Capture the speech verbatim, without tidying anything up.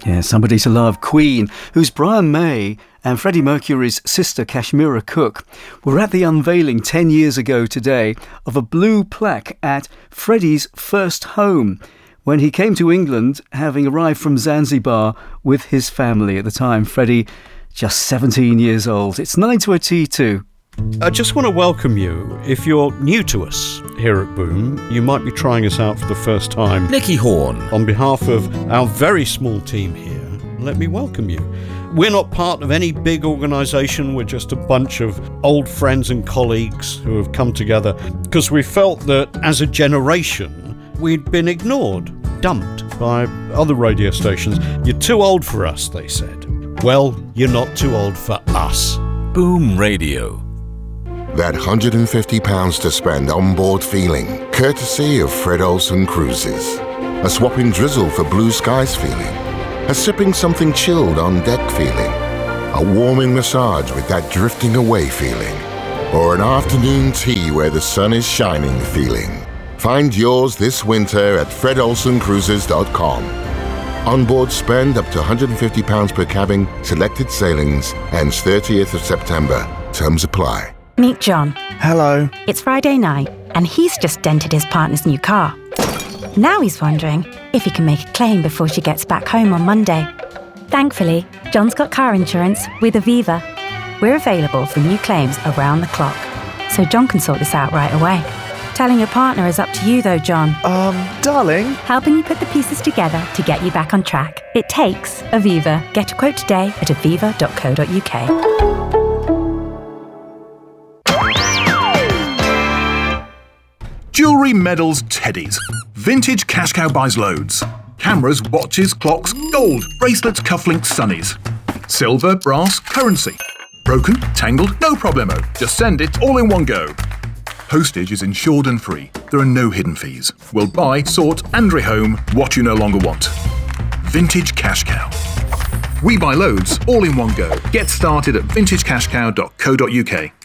Yeah, Somebody to Love, Queen, whose Brian May and Freddie Mercury's sister Kashmira Cook were at the unveiling ten years ago today of a blue plaque at Freddie's first home when he came to England, having arrived from Zanzibar with his family. At the time, Freddie, just seventeen years old. It's nine to a T two. I just want to welcome you. If you're new to us here at Boom, you might be trying us out for the first time. Nicky Horn. On behalf of our very small team here, let me welcome you. We're not part of any big organisation. We're just a bunch of old friends and colleagues who have come together because we felt that as a generation we'd been ignored, dumped by other radio stations. You're too old for us, they said. Well, you're not too old for us. Boom Radio. That one hundred fifty pounds to spend on board feeling, courtesy of Fred Olsen Cruises. A swapping drizzle for blue skies feeling. A sipping something chilled on deck feeling. A warming massage with that drifting away feeling. Or an afternoon tea where the sun is shining feeling. Find yours this winter at fred olsen cruises dot com. Onboard spend up to one hundred fifty pounds per cabin, selected sailings, ends thirtieth of September. Terms apply. Meet John. Hello. It's Friday night, and he's just dented his partner's new car. Now he's wondering if he can make a claim before she gets back home on Monday. Thankfully, John's got car insurance with Aviva. We're available for new claims around the clock, so John can sort this out right away. Telling your partner is up to you though, John. Um, darling. Helping you put the pieces together to get you back on track. It takes Aviva. Get a quote today at aviva dot co dot uk. Jewellery, medals, teddies. Vintage Cash Cow buys loads. Cameras, watches, clocks, gold, bracelets, cufflinks, sunnies. Silver, brass, currency. Broken, tangled, no problemo. Just send it all in one go. Postage is insured and free. There are no hidden fees. We'll buy, sort and rehome what you no longer want. Vintage Cash Cow. We buy loads all in one go. Get started at vintage cash cow dot co dot uk.